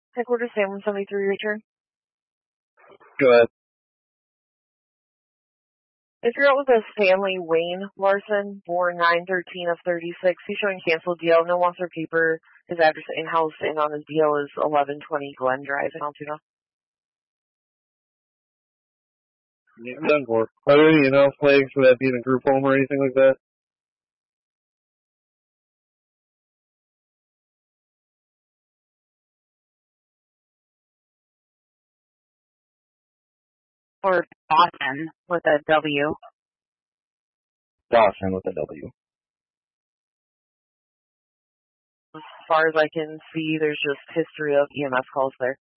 Headquarters, Sam 173, return. Go ahead. If you're out with a Stanley Wayne Larson, born 9/13 of 36, he's showing canceled DL, no wants or paper. His address in-house and on his DL is 1120 Glen Drive in Altoona. Yeah, I'm done for. Are there any in-house flags for that being a group home or anything like that? Or Dawson with a W. Dawson with a W. As far as I can see, there's just history of EMS calls there.